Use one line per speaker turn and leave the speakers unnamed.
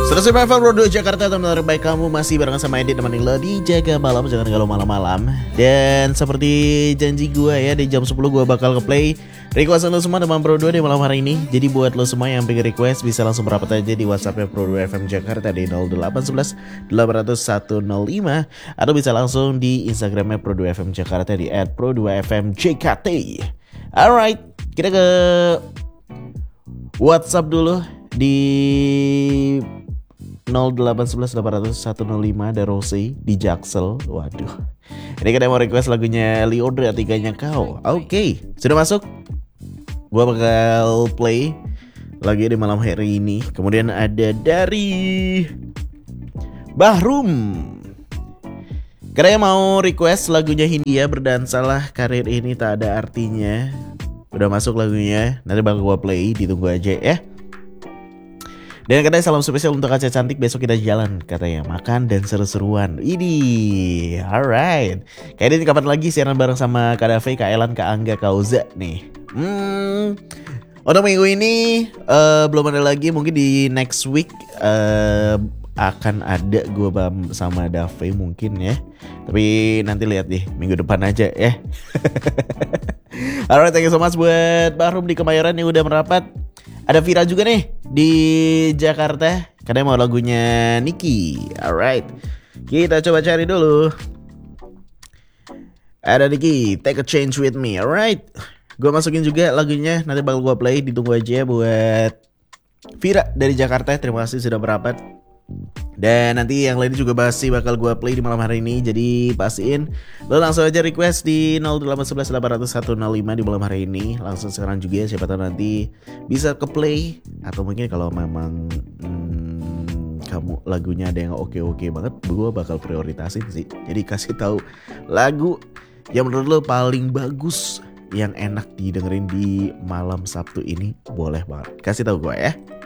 Selesai Level Bro 2 Jakarta, teman terbaik kamu masih barengan sama Edit nemenin lo di Jaga Malam, jangan galau malam-malam. Dan seperti janji gue ya, di jam 10 gue bakal nge-play requestan lo semua teman Bro 2 di malam hari ini. Jadi buat lo semua yang pengen request bisa langsung merapat aja di WhatsAppnya Bro 2 FM Jakarta di 0811 800 105, atau bisa langsung di Instagramnya Bro 2 FM Jakarta di @Pro2FMJKT. Alright, kita ke WhatsApp dulu di 0811 800 105 ada Rose di Jaksel. Waduh, ini kan mau request lagunya Liodra, Tiganya Kau. Oke, sudah masuk. Gua bakal play lagi di malam hari ini. Kemudian ada dari Bahrum, katanya mau request lagunya Hindia, Berdansalah Karir Ini Tak Ada Artinya. Udah masuk lagunya, nanti bakal gua play, ditunggu aja ya. Dan katanya salam spesial untuk Aceh cantik, besok kita jalan katanya, makan dan seru-seruan. Ini alright. Kayaknya ini kapan lagi siaran bareng sama Kak Dave, Kak Elan, Kak Angga, Kak Oza nih. Untuk minggu ini belum ada lagi. Mungkin di next week akan ada gue sama Dave mungkin ya. Tapi nanti lihat deh minggu depan aja ya. Alright, thank you so much buat Bahrum di Kemayoran yang udah merapat. Ada Vira juga nih di Jakarta, katanya mau lagunya Niki. Alright, kita coba cari dulu. Ada Niki, Take a Change With Me. Alright, gue masukin juga lagunya, nanti bakal gue play, ditunggu aja buat Vira dari Jakarta. Terima kasih sudah merapat. Dan nanti yang lain juga pasti bakal gue play di malam hari ini. Jadi pastiin lo langsung aja request di 0811 800 105 di malam hari ini. Langsung sekarang juga, siapa tahu nanti bisa ke play. Atau mungkin kalau memang kamu lagunya ada yang oke-oke banget, gue bakal prioritasin sih. Jadi kasih tahu lagu yang menurut lo paling bagus, yang enak didengerin di malam Sabtu ini, boleh banget kasih tahu gue ya.